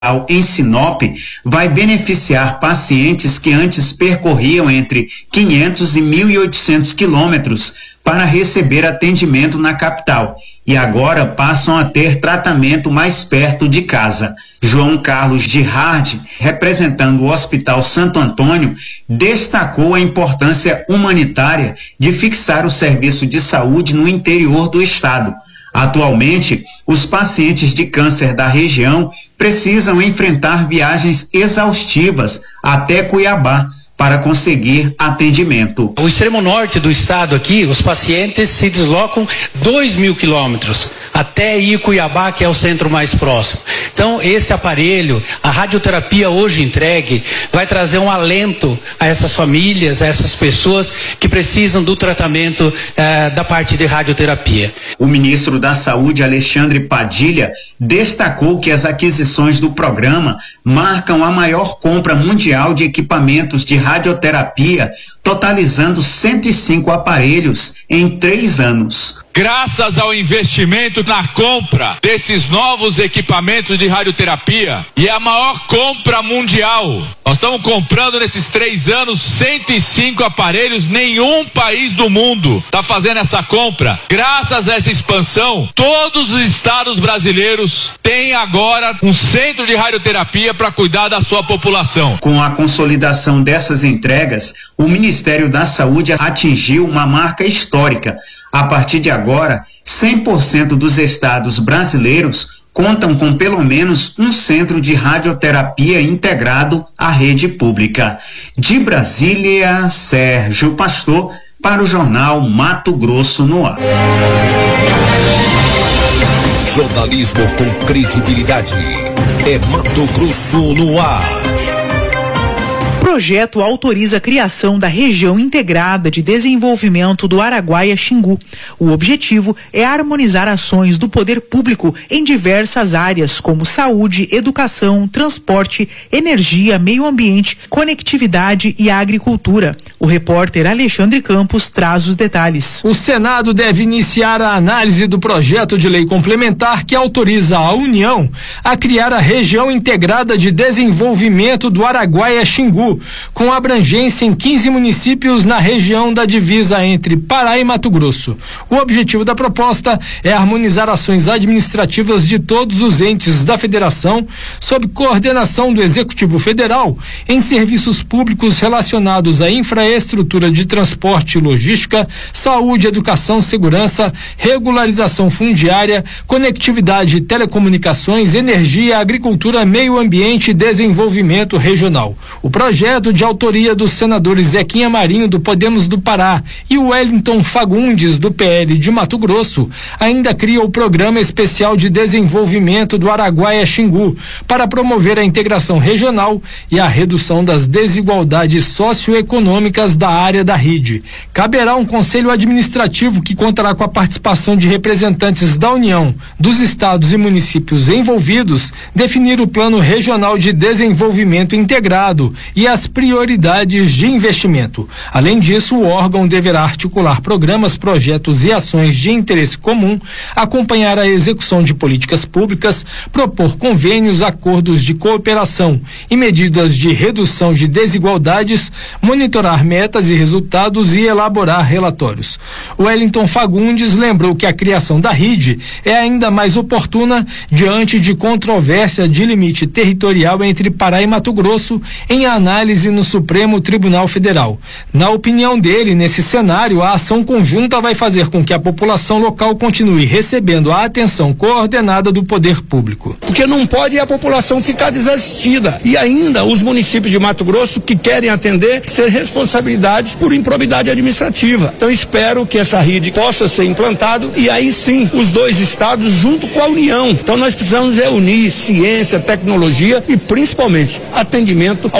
em Sinop vai beneficiar pacientes que antes percorriam entre 500 e 1.800 quilômetros para receber atendimento na capital e agora passam a ter tratamento mais perto de casa. João Carlos Girardi, representando o Hospital Santo Antônio, destacou a importância humanitária de fixar o serviço de saúde no interior do estado. Atualmente, os pacientes de câncer da região precisam enfrentar viagens exaustivas até Cuiabá para conseguir atendimento. O extremo norte do estado aqui, os pacientes se deslocam 2.000 quilômetros até ir Cuiabá, que é o centro mais próximo. Então, esse aparelho, a radioterapia hoje entregue, vai trazer um alento a essas famílias, a essas pessoas que precisam do tratamento da parte de radioterapia. O ministro da Saúde, Alexandre Padilha, destacou que as aquisições do programa marcam a maior compra mundial de equipamentos de radioterapia, totalizando 105 aparelhos em 3 anos. Graças ao investimento na compra desses novos equipamentos de radioterapia, e é a maior compra mundial. Nós estamos comprando nesses 3 anos 105 aparelhos, nenhum país do mundo está fazendo essa compra. Graças a essa expansão, todos os estados brasileiros têm agora um centro de radioterapia para cuidar da sua população. Com a consolidação dessas entregas, o Ministério da Saúde atingiu uma marca histórica. A partir de agora, 100% dos estados brasileiros contam com pelo menos um centro de radioterapia integrado à rede pública. De Brasília, Sérgio Pastor, para o jornal Mato Grosso no Ar. Jornalismo com credibilidade. É Mato Grosso no Ar. Projeto autoriza a criação da Região Integrada de Desenvolvimento do Araguaia-Xingu. O objetivo é harmonizar ações do poder público em diversas áreas, como saúde, educação, transporte, energia, meio ambiente, conectividade e agricultura. O repórter Alexandre Campos traz os detalhes. O Senado deve iniciar a análise do projeto de lei complementar que autoriza a União a criar a Região Integrada de Desenvolvimento do Araguaia-Xingu, com abrangência em 15 municípios na região da divisa entre Pará e Mato Grosso. O objetivo da proposta é harmonizar ações administrativas de todos os entes da federação, sob coordenação do Executivo Federal, em serviços públicos relacionados à infraestrutura de transporte e logística, saúde, educação, segurança, regularização fundiária, conectividade e telecomunicações, energia, agricultura, meio ambiente e desenvolvimento regional. O projeto, de autoria dos senadores Zequinha Marinho, do Podemos do Pará, e Wellington Fagundes, do PL de Mato Grosso, ainda cria o Programa Especial de Desenvolvimento do Araguaia-Xingu, para promover a integração regional e a redução das desigualdades socioeconômicas da área da rede. Caberá um conselho administrativo que contará com a participação de representantes da União, dos estados e municípios envolvidos, definir o Plano Regional de Desenvolvimento Integrado e as prioridades de investimento. Além disso, o órgão deverá articular programas, projetos e ações de interesse comum, acompanhar a execução de políticas públicas, propor convênios, acordos de cooperação e medidas de redução de desigualdades, monitorar metas e resultados e elaborar relatórios. Wellington Fagundes lembrou que a criação da RID é ainda mais oportuna diante de controvérsia de limite territorial entre Pará e Mato Grosso em análise no Supremo Tribunal Federal. Na opinião dele, nesse cenário, a ação conjunta vai fazer com que a população local continue recebendo a atenção coordenada do poder público. Porque não pode a população ficar desassistida. E ainda os municípios de Mato Grosso que querem atender ser responsabilidades por improbidade administrativa. Então espero que essa rede possa ser implantado e aí sim os dois estados junto com a União. Então nós precisamos unir ciência, tecnologia e principalmente atendimento ao cidadão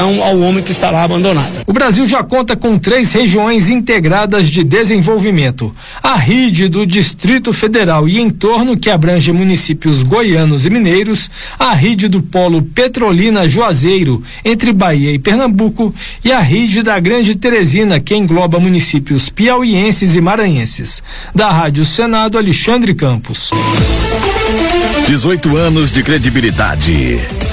não ao homem que está lá abandonado. O Brasil já conta com 3 regiões integradas de desenvolvimento. A RID do Distrito Federal e entorno, que abrange municípios goianos e mineiros, a RID do Polo Petrolina Juazeiro, entre Bahia e Pernambuco, e a RID da Grande Teresina, que engloba municípios piauienses e maranhenses. Da Rádio Senado, Alexandre Campos. 18 anos de credibilidade.